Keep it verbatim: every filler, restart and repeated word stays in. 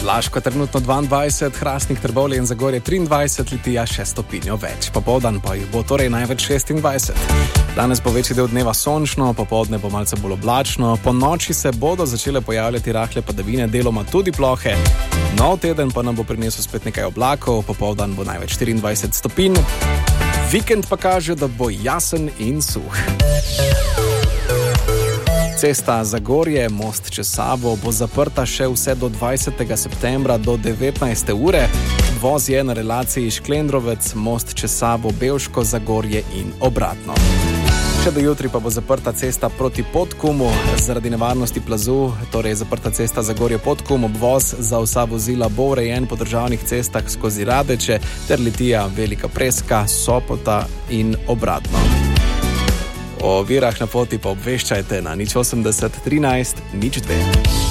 Laško trenutno dvaindvajset, Hrastnik, Trbovlje in Zagorje triindvajset, Litija še stopinjo več. Popoldan pa jih bo torej največ šestindvajset. Danes bo večji del dneva sončno, popoldne bo malce bolj oblačno, po noči se bodo začele pojavljati rahle padavine, deloma tudi plohe. Nov teden pa nam bo prinesel spet nekaj oblakov, popoldan bo največ štiriindvajset stopinj. Vikend pa kaže, da bo jasen in suh. Cesta Zagorje, most čez Savo, bo zaprta še vse do dvajsetega septembra do devetnajste ure. Voz je na relaciji Šklendrovec, most čez Savo, Bevško, Zagorje in obratno. Še do jutri pa bo zaprta cesta proti Podkumu zaradi nevarnosti plazu, torej zaprta cesta Zagorje-Podkum, obvoz za vsa vozila bo urejen po državnih cestah skozi Radeče ter Litija, Velika Preska, Sopota in obratno. O ovirah na poti pa obveščajte na nič osemdeset trinajst nič dve.